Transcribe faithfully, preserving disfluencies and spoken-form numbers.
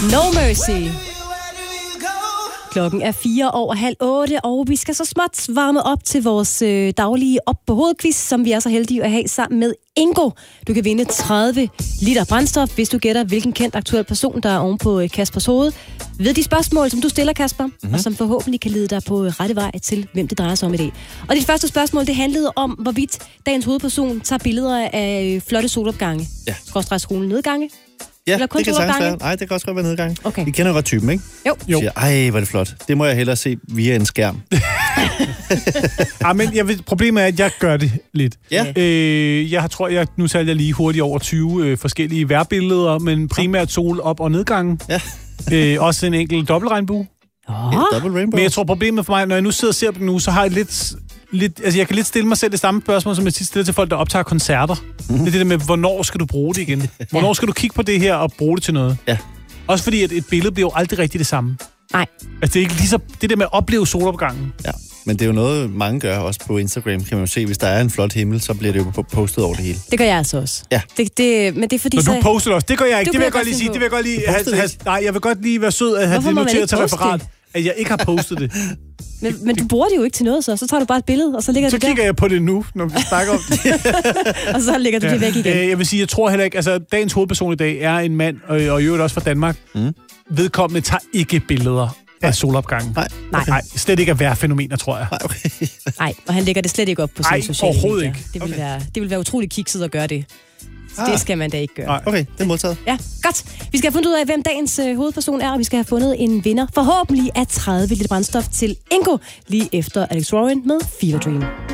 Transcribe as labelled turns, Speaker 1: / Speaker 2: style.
Speaker 1: No Mercy. Klokken er fire over halv otte, og vi skal så småt varme op til vores øh, daglige op på hovedquiz, som vi er så heldige at have sammen med Ingo. Du kan vinde tredive liter brændstof, hvis du gætter, hvilken kendt aktuel person, der er oven på øh, Kaspers hoved. Ved de spørgsmål, som du stiller, Kasper, mm-hmm. og som forhåbentlig kan lede dig på rette vej til, hvem det drejer sig om i dag. Og dit første spørgsmål, det handlede om, hvorvidt dagens hovedperson tager billeder af flotte solopgange.
Speaker 2: Ja.
Speaker 1: Skråstreg skolen nedgange.
Speaker 2: Ja,
Speaker 1: Eller kun
Speaker 2: det kan sagtens
Speaker 1: solopgange?
Speaker 2: være. Nej, det kan også godt være nedgang.
Speaker 1: Okay.
Speaker 2: I kender godt typen, ikke?
Speaker 1: Jo.
Speaker 2: jo. Siger, ej, hvor er det flot. Det må jeg hellere se via en skærm.
Speaker 3: Ja, men jeg ved, problemet er, at jeg gør det lidt.
Speaker 2: Ja.
Speaker 3: Øh, jeg tror, jeg nu talte jeg lige hurtigt over tyve øh, forskellige vejrbilleder, men primært sol op- og nedgangen.
Speaker 2: Ja.
Speaker 3: øh, også en enkelt dobbeltregnbue.
Speaker 1: Oh.
Speaker 2: Ja, double rainbow.
Speaker 3: Men jeg tror, problemet for mig, når jeg nu sidder og ser på det nu, så har jeg lidt... lidt altså, jeg kan lidt stille mig selv det samme spørgsmål, som jeg tit stiller til folk, der optager koncerter. Mm-hmm. Det er det der med, hvornår skal du bruge det igen? Hvornår skal du kigge på det her og bruge det til noget?
Speaker 2: Ja.
Speaker 3: Også fordi, at et billede bliver jo aldrig rigtig det samme.
Speaker 1: Nej.
Speaker 3: Altså, det er ikke lige så... Det der med at opleve solopgangen.
Speaker 2: Ja, men det er jo noget, mange gør også på Instagram, kan man jo se. Hvis der er en flot himmel, så bliver det jo postet over det hele.
Speaker 1: Det gør jeg altså også.
Speaker 2: Ja.
Speaker 1: Det, det, men det er fordi...
Speaker 3: Når
Speaker 1: så...
Speaker 3: du poster det også. Det gør jeg ikke.
Speaker 1: Du
Speaker 3: Det vil jeg
Speaker 1: kan
Speaker 3: godt lige
Speaker 1: godt
Speaker 3: sige.
Speaker 1: finde
Speaker 3: Det vil jeg godt lige...
Speaker 2: Du
Speaker 3: Have,
Speaker 2: postede
Speaker 3: have, nej, jeg vil godt lige være sød at have
Speaker 1: Hvorfor
Speaker 3: det
Speaker 1: må man
Speaker 3: noteret
Speaker 1: ikke
Speaker 3: til
Speaker 1: poste
Speaker 3: referat.
Speaker 1: det?
Speaker 3: At jeg ikke har postet det.
Speaker 1: Men, men du bruger det jo ikke til noget, så. Så tager du bare et billede, og så ligger
Speaker 3: Så
Speaker 1: det der.
Speaker 3: kigger jeg på det nu, når vi snakker om det.
Speaker 1: Og så lægger du det væk igen.
Speaker 3: Øh, jeg vil sige, jeg tror heller ikke... Altså, dagens hovedperson i dag er en mand, og, og i øvrigt også fra Danmark. Mm. Vedkommende tager ikke billeder af solopgangen.
Speaker 2: Nej.
Speaker 1: Nej.
Speaker 3: Nej, slet ikke af vejrfænomener, tror jeg.
Speaker 2: Nej, okay.
Speaker 1: Nej, og han lægger det slet ikke op på sine
Speaker 3: Ej,
Speaker 1: sociale
Speaker 3: overhovedet
Speaker 1: medier.
Speaker 3: ikke.
Speaker 1: Det vil,
Speaker 2: Okay.
Speaker 1: være, det vil være utrolig kikset at gøre det.
Speaker 2: Ah.
Speaker 1: Det skal man da ikke gøre.
Speaker 3: Nej.
Speaker 2: Okay, det er modtaget.
Speaker 1: Ja, godt. Vi skal have fundet ud af, hvem dagens øh, hovedperson er, og vi skal have fundet en vinder, forhåbentlig af tredive liter brændstof til Ingo, lige efter Alex Warren med Fever Dream.